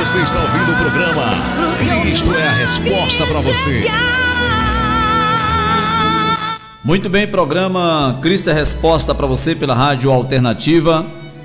Você está ouvindo o programa Cristo é a Resposta para você. Muito bem, programa Cristo é a Resposta para você pela Rádio Alternativa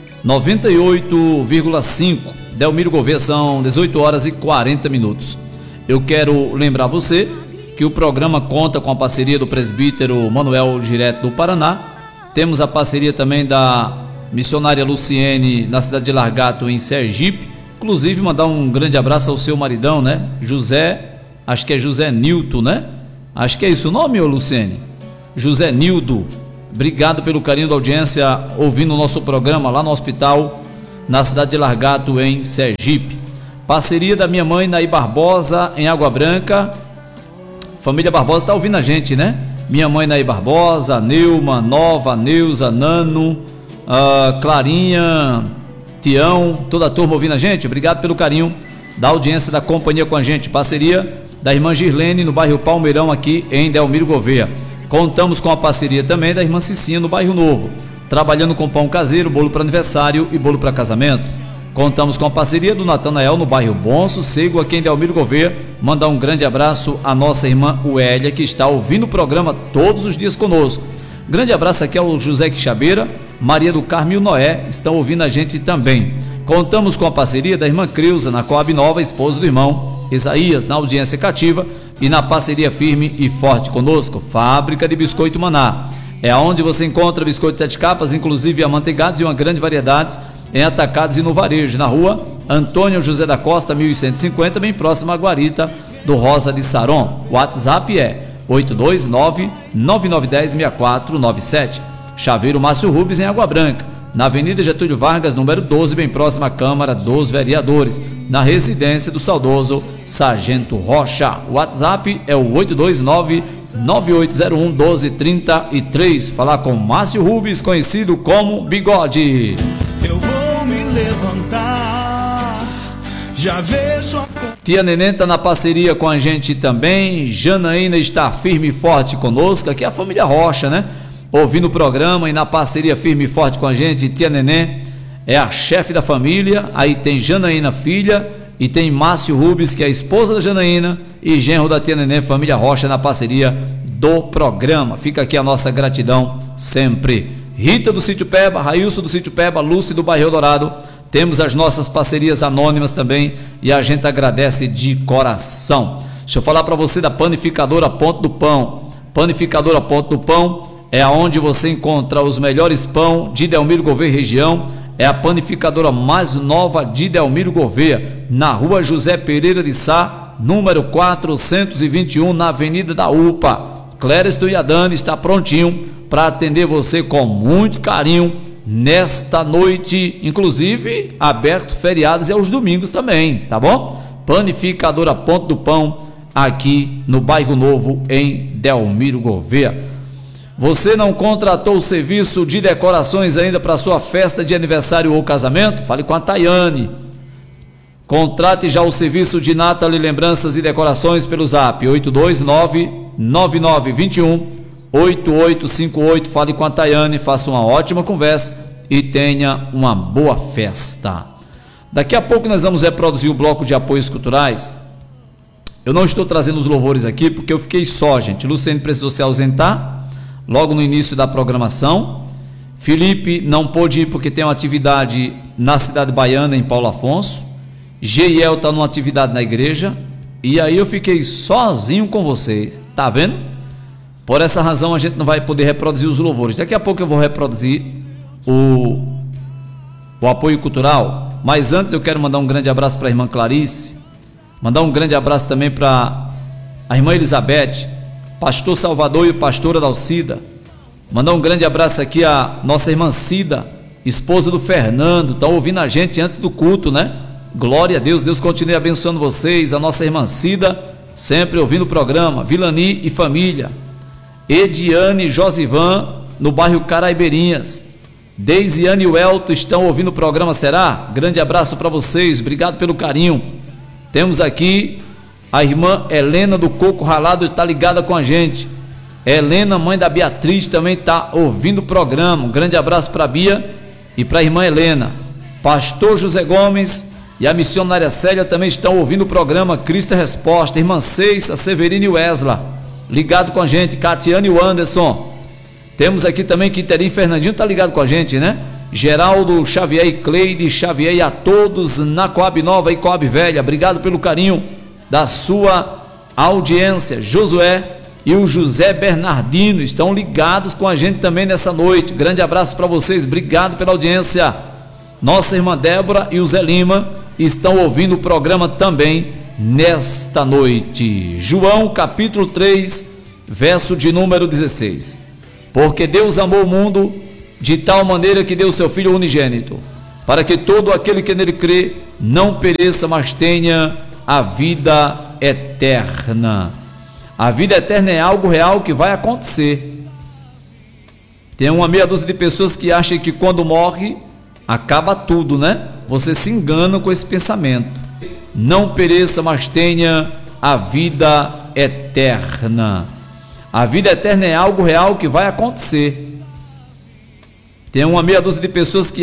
98,5. Delmiro Gouveia, são 18 horas e 40 minutos. Eu quero lembrar você que o programa conta com a parceria do presbítero Manuel Gireto do Paraná. Temos a parceria também da missionária Luciene na cidade de Largato, em Sergipe. Inclusive mandar um grande abraço ao seu maridão, né? José, acho que é José Nilton, né? Acho que é isso o nome, ô Luciene? José Nildo. Obrigado pelo carinho da audiência ouvindo o nosso programa lá no hospital, na cidade de Largato, em Sergipe. Parceria da minha mãe Naí Barbosa, em Água Branca. Família Barbosa está ouvindo a gente, né? Minha mãe Naí Barbosa, Neuma, Nova, Neuza, Nano, Clarinha, Tião, toda a turma ouvindo a gente. Obrigado pelo carinho da audiência, da companhia com a gente. Parceria da irmã Girlene, no bairro Palmeirão, aqui em Delmiro Gouveia. Contamos com a parceria também da irmã Cicinha, no bairro Novo, trabalhando com pão caseiro, bolo para aniversário e bolo para casamento. Contamos com a parceria do Natanael, no bairro Bom Sossego, aqui em Delmiro Gouveia. Mandar um grande abraço à nossa irmã Uélia, que está ouvindo o programa todos os dias conosco. Grande abraço aqui ao José Quixabeira, Maria do Carmo e o Noé, estão ouvindo a gente também. Contamos com a parceria da irmã Creuza, na Coab Nova, esposa do irmão Isaías, na audiência cativa, e na parceria firme e forte conosco, Fábrica de Biscoito Maná. É onde você encontra biscoitos 7 capas, inclusive amanteigados, e uma grande variedade em atacados e no varejo, na rua Antônio José da Costa, 1150, bem próximo à guarita do Rosa de Saron. O WhatsApp é 829-9910-6497. Chaveiro Márcio Rubens, em Água Branca, na Avenida Getúlio Vargas, número 12, bem próximo à Câmara dos Vereadores, na residência do saudoso Sargento Rocha. O WhatsApp é o 829-9801-1233. Falar com Márcio Rubens, conhecido como Bigode. Eu vou me levantar, já vejo a... Tia Neném está na parceria com a gente também. Janaína está firme e forte conosco. Aqui é a família Rocha, né? Ouvindo o programa e na parceria firme e forte com a gente. Tia Neném é a chefe da família. Aí tem Janaína, filha, e tem Márcio Rubens, que é a esposa da Janaína, e genro da Tia Neném, família Rocha, na parceria do programa. Fica aqui a nossa gratidão sempre. Rita do Sítio Peba, Railson do Sítio Peba, Lúcia do bairro Dourado. Temos as nossas parcerias anônimas também e a gente agradece de coração. Deixa eu falar para você da Panificadora Ponto do Pão. Panificadora Ponto do Pão é aonde você encontra os melhores pão de Delmiro Gouveia região. É a panificadora mais nova de Delmiro Gouveia, na rua José Pereira de Sá, número 421, na Avenida da UPA. Clériston e Adane está prontinho para atender você com muito carinho nesta noite, inclusive aberto feriados e aos domingos também, tá bom? Panificadora Ponto do Pão, aqui no bairro Novo, em Delmiro Gouveia. Você não contratou o serviço de decorações ainda para sua festa de aniversário ou casamento? Fale com a Tayane. Contrate já o serviço de Natal e lembranças e decorações pelo zap 829-9921-8858. Fale com a Tayane, faça uma ótima conversa e tenha uma boa festa. Daqui a pouco nós vamos reproduzir o bloco de apoios culturais. Eu não estou trazendo os louvores aqui porque eu fiquei só, gente. Luciene precisou se ausentar logo no início da programação. Felipe não pôde ir porque tem uma atividade na cidade baiana, em Paulo Afonso. Geiel está numa atividade na igreja. E aí eu fiquei sozinho com vocês, tá vendo? Por essa razão a gente não vai poder reproduzir os louvores. Daqui a pouco eu vou reproduzir o apoio cultural. Mas antes eu quero mandar um grande abraço para a irmã Clarice. Mandar um grande abraço também para a irmã Elizabeth, pastor Salvador e pastora Dalcida. Mandar um grande abraço aqui à nossa irmã Cida, esposa do Fernando. Estão ouvindo a gente antes do culto, né? Glória a Deus, Deus continue abençoando vocês. A nossa irmã Cida, sempre ouvindo o programa. Vilani e família. Ediane e Josivan, no bairro Caraibeirinhas. Deisiane e Welto estão ouvindo o programa, será? Grande abraço para vocês, obrigado pelo carinho. Temos aqui a irmã Helena do Coco Ralado, está ligada com a gente. Helena, mãe da Beatriz, também está ouvindo o programa. Um grande abraço para a Bia e para a irmã Helena. Pastor José Gomes e a missionária Célia também estão ouvindo o programa Cristo é Resposta. Irmã Ceis, a Severina e o Esla, ligado com a gente. Catiane e o Anderson. Temos aqui também Quiterim Fernandinho, tá ligado com a gente, né? Geraldo Xavier e Cleide Xavier e a todos na Coab Nova e Coab Velha. Obrigado pelo carinho da sua audiência. Josué e o José Bernardino estão ligados com a gente também nessa noite. Grande abraço para vocês, obrigado pela audiência. Nossa irmã Débora e o Zé Lima estão ouvindo o programa também nesta noite. João capítulo 3, verso de número 16. Porque Deus amou o mundo de tal maneira que deu seu Filho unigênito, para que todo aquele que nele crê não pereça, mas tenha a vida eterna. A vida eterna é algo real que vai acontecer. Tem uma meia dúzia de pessoas que acham que quando morre, acaba tudo, né? Você se engana com esse pensamento. Não pereça, mas tenha a vida eterna. A vida eterna é algo real que vai acontecer. Tem uma meia dúzia de pessoas que